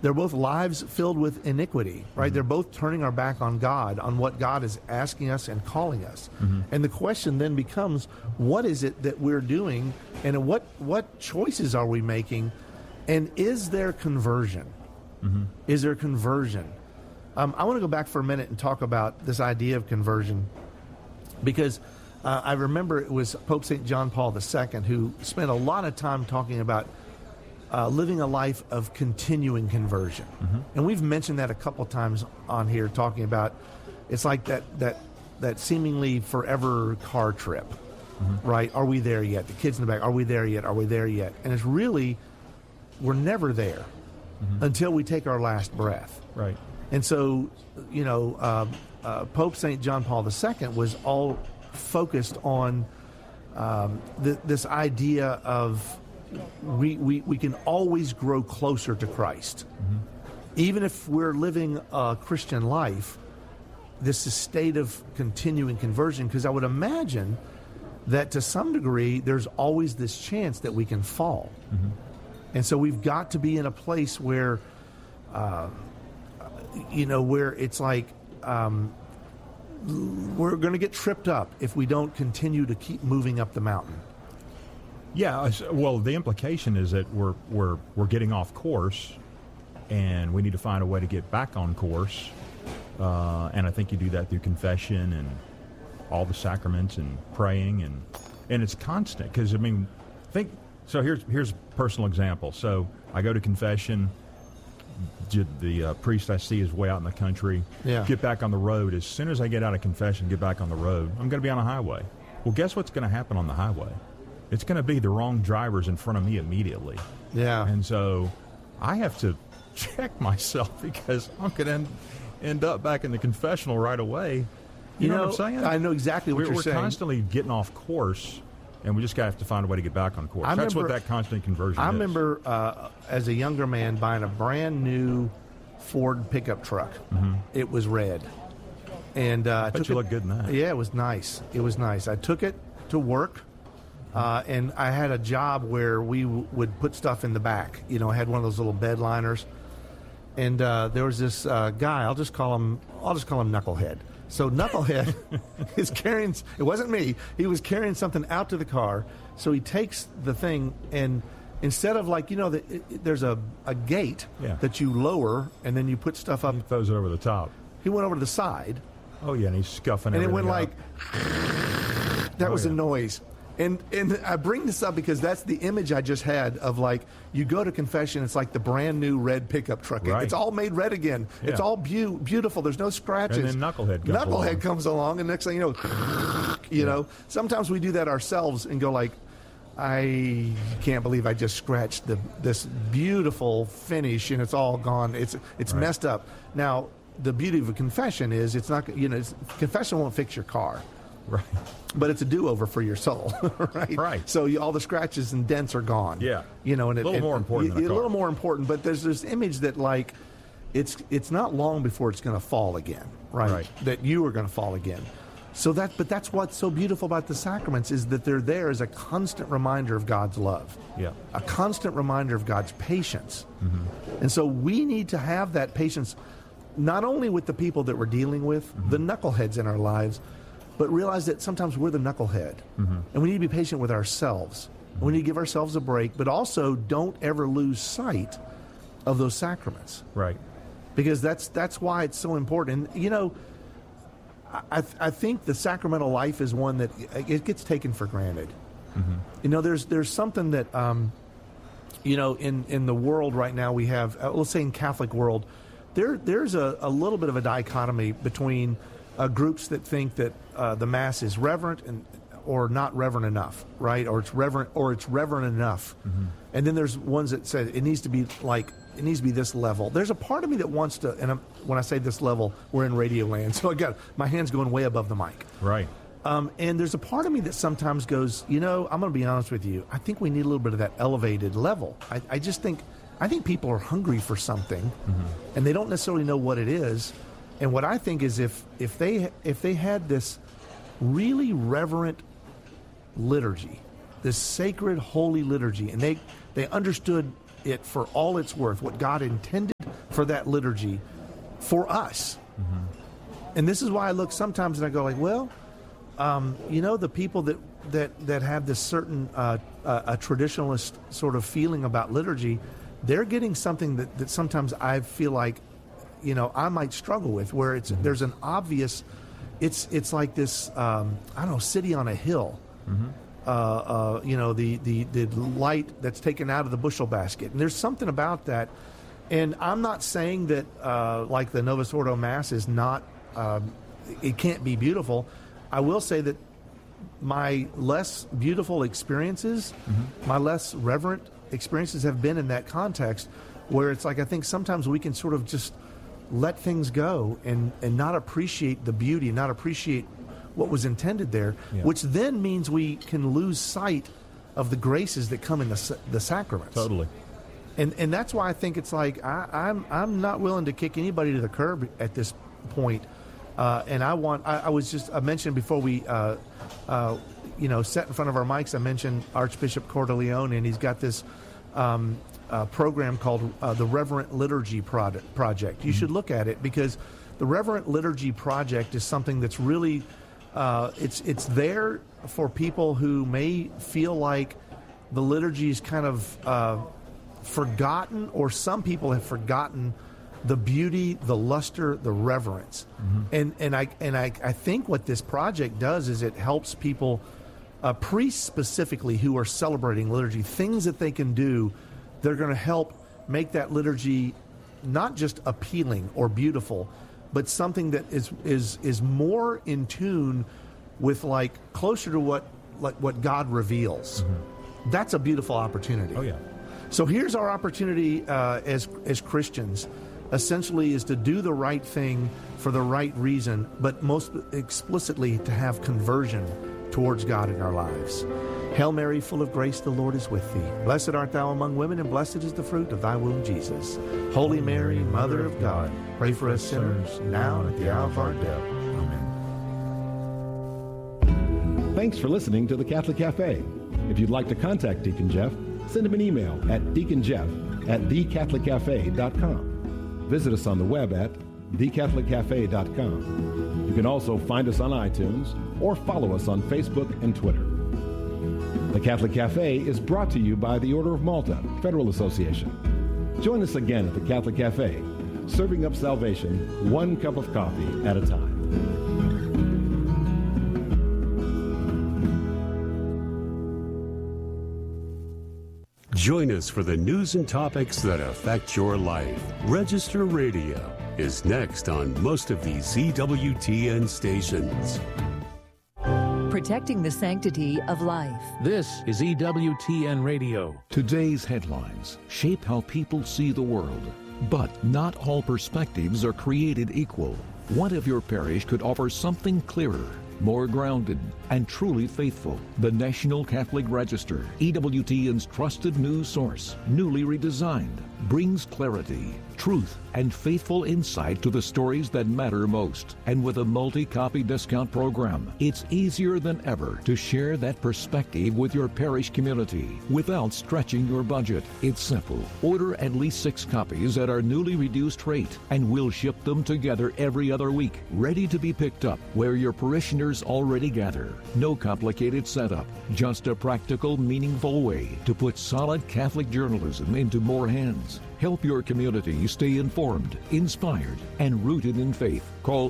They're both lives filled with iniquity, right? Mm-hmm. They're both turning our back on God, on what God is asking us and calling us. Mm-hmm. And the question then becomes, what is it that we're doing, and what choices are we making, and is there conversion? Mm-hmm. Is there conversion? I want to go back for a minute and talk about this idea of conversion, because I remember it was Pope St. John Paul II who spent a lot of time talking about living a life of continuing conversion. Mm-hmm. And we've mentioned that a couple times on here, talking about it's like that seemingly forever car trip, mm-hmm. right? Are we there yet? The kids in the back, are we there yet? Are we there yet? And it's really, we're never there mm-hmm. until we take our last breath. Right. And so, Pope St. John Paul II was all focused on this idea of we can always grow closer to Christ. Mm-hmm. Even if we're living a Christian life, this is a state of continuing conversion, because I would imagine that to some degree there's always this chance that we can fall. Mm-hmm. And so we've got to be in a place where, where it's like we're going to get tripped up if we don't continue to keep moving up the mountain. Yeah, well, the implication is that we're getting off course, and we need to find a way to get back on course. And I think you do that through confession and all the sacraments and praying, and it's constant. Because here's a personal example. So I go to confession. The priest I see is way out in the country. Yeah. Get back on the road. As soon as I get out of confession, get back on the road, I'm going to be on a highway. Well, guess what's going to happen on the highway? It's going to be the wrong drivers in front of me immediately. Yeah. And so I have to check myself, because I'm going to end up back in the confessional right away. You know what I'm saying? I know exactly what you're saying. We're constantly getting off course, and we just have to find a way to get back on course. That's what that constant conversion is. I remember as a younger man buying a brand new Ford pickup truck. Mm-hmm. It was red. And I bet you look good in that. Yeah, it was nice. It was nice. I took it to work. And I had a job where we would put stuff in the back. I had one of those little bed liners. And there was this guy. I'll just call him Knucklehead. So Knucklehead is carrying. It wasn't me. He was carrying something out to the car. So he takes the thing, and instead of there's a gate that you lower, and then you put stuff up. He throws it over the top. He went over to the side. Oh yeah, and he's scuffing. And it everything went up. that was a noise. And I bring this up because that's the image I just had of, you go to confession, it's like the brand new red pickup truck. Right. It's all made red again. Yeah. It's all beautiful. There's no scratches. And then Knucklehead comes along, and next thing you know, sometimes we do that ourselves and go I can't believe I just scratched this beautiful finish, and it's all gone. It's right. Messed up. Now, the beauty of a confession is it's not, confession won't fix your car. Right. But it's a do-over for your soul, right? Right. So all the scratches and dents are gone. Yeah. And a little more important than a car. A little more important, but there's this image that, it's not long before it's going to fall again, right? That you are going to fall again. But that's what's so beautiful about the sacraments, is that they're there as a constant reminder of God's love. Yeah. A constant reminder of God's patience. Mm-hmm. And so we need to have that patience, not only with the people that we're dealing with, mm-hmm. the knuckleheads in our lives, but realize that sometimes we're the knucklehead. Mm-hmm. And we need to be patient with ourselves. Mm-hmm. We need to give ourselves a break, but also don't ever lose sight of those sacraments. Right. Because that's why it's so important. And, I think the sacramental life is one that it gets taken for granted. Mm-hmm. There's something that, in the world right now we have, let's say in Catholic world, there's a little bit of a dichotomy between groups that think that the Mass is reverent or not reverent enough, right? Or it's reverent enough. Mm-hmm. And then there's ones that say it needs to be this level. There's a part of me that wants to, and when I say this level, we're in radio land, so I got my hands going way above the mic. Right. And there's a part of me that sometimes goes, I'm going to be honest with you. I think we need a little bit of that elevated level. I think people are hungry for something, mm-hmm. and they don't necessarily know what it is. And what I think is if they had this really reverent liturgy, this sacred holy liturgy, and they understood it for all it's worth, what God intended for that liturgy for us. And this is why I look sometimes and I go like, well, the people that have this certain a traditionalist sort of feeling about liturgy, they're getting something that sometimes I feel like, I might struggle with, where there's an obvious, it's like this, city on a hill. The light that's taken out of the bushel basket. And there's something about that. And I'm not saying that like the Novus Ordo Mass is not, it can't be beautiful. I will say that my less beautiful experiences, my less reverent experiences have been in that context where it's like I think sometimes we can sort of just let things go and not appreciate the beauty, not appreciate what was intended there, which then means we can lose sight of the graces that come in the sacraments. Totally. And that's why I think it's like I'm not willing to kick anybody to the curb at this point. And I mentioned before we sat in front of our mics, I mentioned Archbishop Cordileone, and he's got this program called the Reverent Liturgy Project. You should look at it, because the Reverent Liturgy Project is something that's really it's there for people who may feel like the liturgy is kind of forgotten, or some people have forgotten the beauty, the luster, the reverence. And I think what this project does is it helps people, priests specifically who are celebrating liturgy, things that they can do. They're going to help make that liturgy not just appealing or beautiful, but something that is more in tune with, like, closer to what God reveals. That's a beautiful opportunity. Oh yeah. So here's our opportunity as Christians, essentially, is to do the right thing for the right reason, but most explicitly to have conversion towards God in our lives. Hail Mary, full of grace, the Lord is with thee. Blessed art thou among women, and blessed is the fruit of thy womb, Jesus. Holy Mary, Mother of God, pray for us sinners, now and at the hour of our death. Amen. Thanks for listening to the Catholic Cafe. If you'd like to contact Deacon Jeff, send him an email at deaconjeff@thecatholiccafe.com. Visit us on the web at thecatholiccafe.com. You can also find us on iTunes or follow us on Facebook and Twitter. The Catholic Cafe is brought to you by the Order of Malta Federal Association. Join us again at the Catholic Cafe, serving up salvation one cup of coffee at a time. Join us for the news and topics that affect your life. Register Radio is next on most of these EWTN stations. Protecting the sanctity of life. This is EWTN Radio. Today's headlines shape how people see the world. But not all perspectives are created equal. What if your parish could offer something clearer, more grounded, and truly faithful? The National Catholic Register, EWTN's trusted news source, newly redesigned, brings clarity, truth, and faithful insight to the stories that matter most. And with a multi-copy discount program, it's easier than ever to share that perspective with your parish community without stretching your budget. It's simple. Order at least 6 copies at our newly reduced rate, and we'll ship them together every other week, ready to be picked up where your parishioners already gather. No complicated setup, just a practical, meaningful way to put solid Catholic journalism into more hands. Help your community stay informed, inspired, and rooted in faith. Call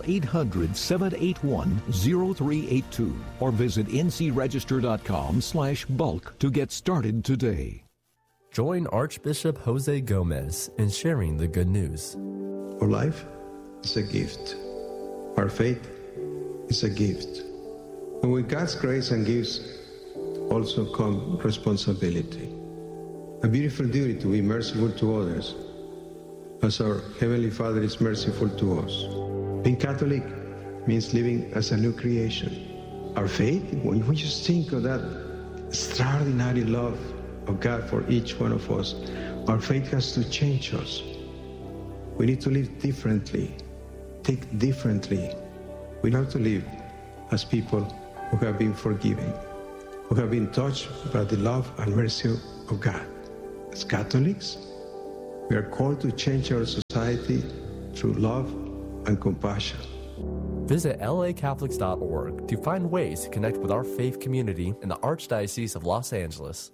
800-781-0382 or visit ncregister.com/bulk to get started today. Join Archbishop Jose Gomez in sharing the good news. Our life is a gift. Our faith is a gift. And with God's grace and gifts also come responsibility. A beautiful duty to be merciful to others, as our Heavenly Father is merciful to us. Being Catholic means living as a new creation. Our faith, when you just think of that extraordinary love of God for each one of us, our faith has to change us. We need to live differently, think differently. We have to live as people who have been forgiven, who have been touched by the love and mercy of God. As Catholics, We are called to change our society through love and compassion. Visit lacatholics.org to find ways to connect with our faith community in the Archdiocese of Los Angeles.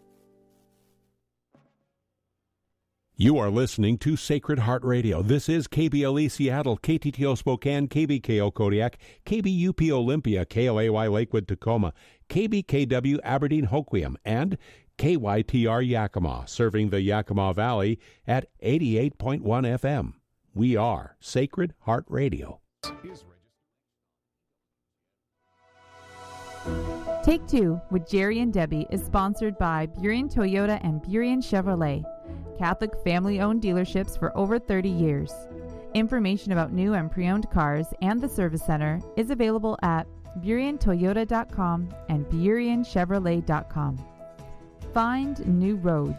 You are listening to Sacred Heart Radio. This is KBLE Seattle, KTTO Spokane, KBKO Kodiak, KBUP Olympia, KLAY Lakewood Tacoma, KBKW Aberdeen Hoquiam, and KYTR Yakima, serving the Yakima Valley at 88.1 FM. We are Sacred Heart Radio. Take Two with Jerry and Debbie is sponsored by Burien Toyota and Burien Chevrolet, Catholic family-owned dealerships for over 30 years. Information about new and pre-owned cars and the service center is available at BurienToyota.com and BurienChevrolet.com. Find new roads.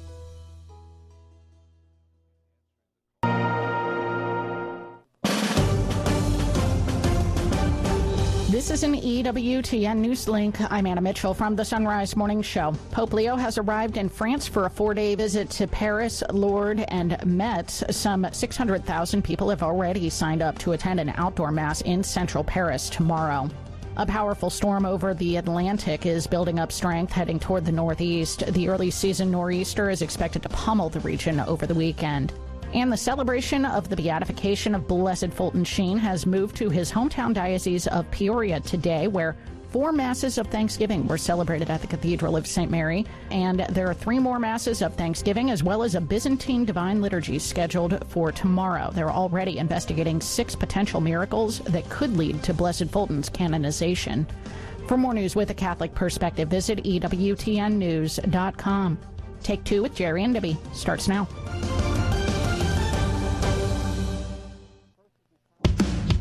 This is an EWTN Newslink. I'm Anna Mitchell from the Sunrise Morning Show. Pope Leo has arrived in France for a 4-day visit to Paris, Lourdes, and Metz. Some 600,000 people have already signed up to attend an outdoor mass in central Paris tomorrow. A powerful storm over the Atlantic is building up strength, heading toward the northeast. The early season nor'easter is expected to pummel the region over the weekend. And the celebration of the beatification of Blessed Fulton Sheen has moved to his hometown diocese of Peoria today, where 4 masses of Thanksgiving were celebrated at the Cathedral of St. Mary. And there are 3 more masses of Thanksgiving, as well as a Byzantine Divine Liturgy scheduled for tomorrow. They're already investigating 6 potential miracles that could lead to Blessed Fulton's canonization. For more news with a Catholic perspective, visit EWTNnews.com. Take Two with Jerry and Debbie starts now.